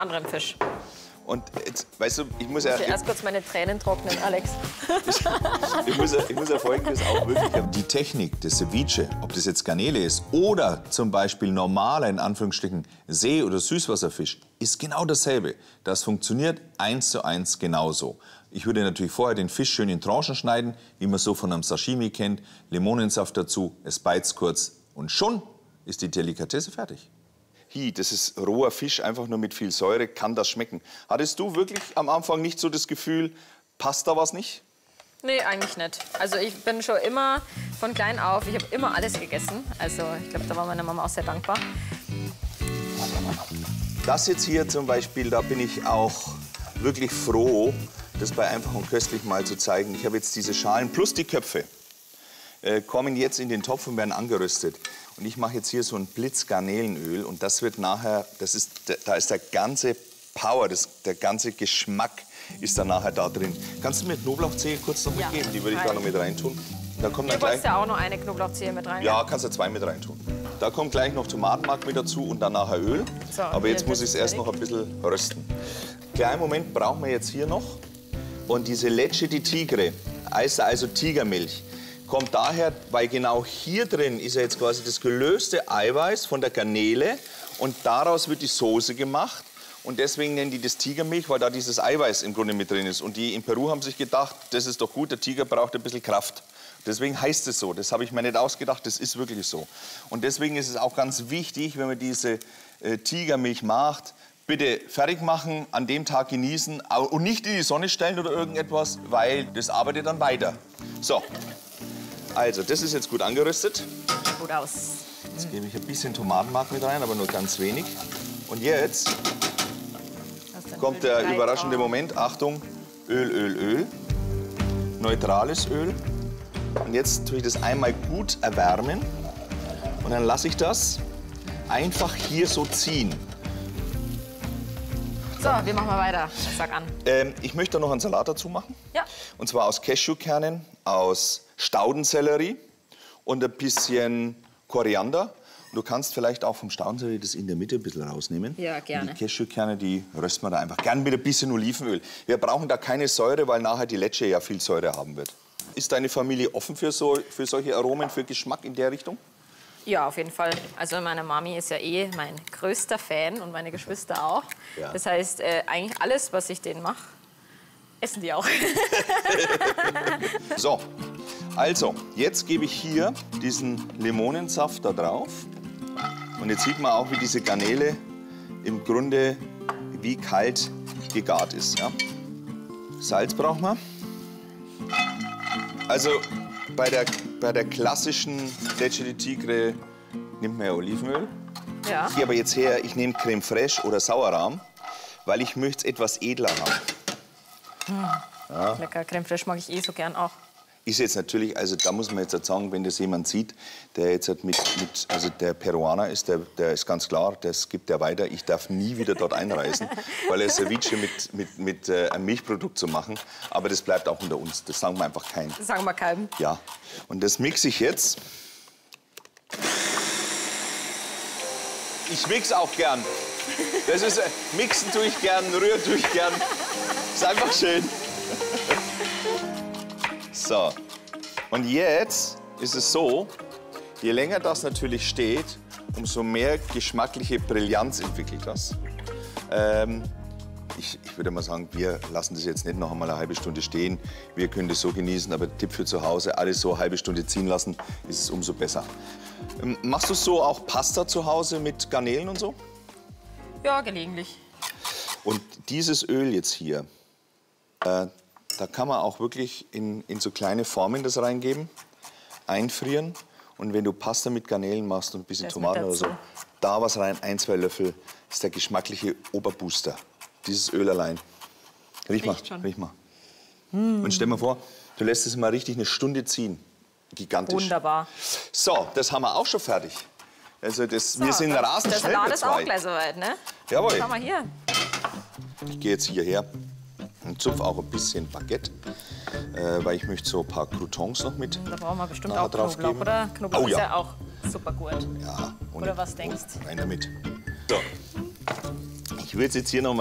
anderen Fisch. Und jetzt, weißt du, ich muss ja... Erst kurz meine Tränen trocknen, Alex. ich muss ja Folgendes auch wirklich... Die Technik des Ceviche, ob das jetzt Garnele ist oder zum Beispiel normaler, in Anführungsstrichen, See- oder Süßwasserfisch, ist genau dasselbe. Das funktioniert 1:1 genauso. Ich würde natürlich vorher den Fisch schön in Tranchen schneiden, wie man so von einem Sashimi kennt. Limonensaft dazu, es beizt kurz und schon ist die Delikatesse fertig. Das ist roher Fisch, einfach nur mit viel Säure, kann das schmecken. Hattest du wirklich am Anfang nicht so das Gefühl, passt da was nicht? Nee, eigentlich nicht. Also ich bin schon immer von klein auf, ich habe immer alles gegessen. Also ich glaube, da war meine Mama auch sehr dankbar. Das jetzt hier zum Beispiel, da bin ich auch wirklich froh, das bei Einfach und Köstlich mal zu zeigen. Ich habe jetzt diese Schalen plus die Köpfe, kommen jetzt in den Topf und werden angeröstet. Und ich mache jetzt hier so ein Blitzgarnelenöl und das wird nachher, da ist der ganze Power, der ganze Geschmack ist dann nachher da drin. Kannst du mir Knoblauchzehe kurz noch mitgeben? Die würde ich da noch mit reintun. Da kommt dann Du gleich... wolltest ja auch noch eine Knoblauchzehe mit rein. Ja, kannst du 2 mit reintun. Da kommt gleich noch Tomatenmark mit dazu und dann nachher Öl. So, aber jetzt muss ich es erst noch ein bisschen rösten. Kleinen Moment brauchen wir jetzt hier noch. Und diese Leche di Tigre, also Tigermilch, kommt daher, weil genau hier drin ist ja jetzt quasi das gelöste Eiweiß von der Garnele und daraus wird die Soße gemacht. Und deswegen nennen die das Tigermilch, weil da dieses Eiweiß im Grunde mit drin ist. Und die in Peru haben sich gedacht, das ist doch gut, der Tiger braucht ein bisschen Kraft. Deswegen heißt es so. Das habe ich mir nicht ausgedacht, das ist wirklich so. Und deswegen ist es auch ganz wichtig, wenn man diese Tigermilch macht, bitte fertig machen, an dem Tag genießen und nicht in die Sonne stellen oder irgendetwas, weil das arbeitet dann weiter. So, also das ist jetzt gut angeröstet. Gut aus. Jetzt gebe ich ein bisschen Tomatenmark mit rein, aber nur ganz wenig. Und jetzt kommt der überraschende Moment. Achtung, Öl, Öl, Öl. Neutrales Öl. Und jetzt tue ich das einmal gut erwärmen. Und dann lasse ich das einfach hier so ziehen. So, wir machen mal weiter. Sag an. Ich möchte noch einen Salat dazu machen. Ja. Und zwar aus Cashewkernen, aus Staudensellerie und ein bisschen Koriander. Und du kannst vielleicht auch vom Staudensellerie das in der Mitte ein bisschen rausnehmen. Ja, gerne. Und die Cashewkerne, die rösten wir da einfach gern mit ein bisschen Olivenöl. Wir brauchen da keine Säure, weil nachher die Leche ja viel Säure haben wird. Ist deine Familie offen für solche Aromen, für Geschmack in der Richtung? Ja, auf jeden Fall. Also meine Mami ist ja mein größter Fan und meine Geschwister auch. Ja. Das heißt, eigentlich alles, was ich denen mache, essen die auch. So, also, jetzt gebe ich hier diesen Limonensaft da drauf. Und jetzt sieht man auch, wie diese Garnele im Grunde wie kalt gegart ist. Ja? Salz brauchen wir. Also bei der klassischen Leche di Tigre nimmt man ja Olivenöl. Ja. Ich gehe aber jetzt her, ich nehme Creme Fraiche oder Sauerrahm, weil ich möchte es etwas edler haben. Ja. Lecker, Creme Fraiche mag ich eh so gern auch. Ist jetzt natürlich, also da muss man jetzt sagen, wenn das jemand sieht, der jetzt halt also der Peruaner ist, der ist ganz klar, das gibt er weiter. Ich darf nie wieder dort einreisen, weil er Ceviche mit einem Milchprodukt zu machen. Aber das bleibt auch unter uns, das sagen wir einfach keinem. Das sagen wir keinem. Ja, und das mixe ich jetzt. Ich mixe auch gern. Das ist, mixen tue ich gern, rühren tue ich gern. Ist einfach schön. So, und jetzt ist es so, je länger das natürlich steht, umso mehr geschmackliche Brillanz entwickelt das. Ich würde mal sagen, wir lassen das jetzt nicht noch einmal eine halbe Stunde stehen. Wir können das so genießen, aber Tipp für zu Hause, alles so eine halbe Stunde ziehen lassen, ist es umso besser. Machst du so auch Pasta zu Hause mit Garnelen und so? Ja, gelegentlich. Und dieses Öl jetzt hier, da kann man auch wirklich in so kleine Formen das reingeben, einfrieren. Und wenn du Pasta mit Garnelen machst und ein bisschen Tomaten oder so, da was rein, 1, 2 Löffel, ist der geschmackliche Oberbooster. Dieses Öl allein. Riech mal, riech mal. Und stell mal vor, du lässt es mal richtig eine Stunde ziehen. Gigantisch. Wunderbar. So, das haben wir auch schon fertig. Also wir sind rasend schnell. Das ist auch gleich soweit, ne? Jawohl. Schau mal hier. Ich gehe jetzt hierher und zupfe auch ein bisschen Baguette, weil ich möchte so ein paar Croutons noch mit. Da brauchen wir bestimmt auch Knoblauch, oder? Knoblauch ist ja auch super gut. Ja. Oder was denkst du? Rein damit. So. Ich würde es jetzt hier noch mal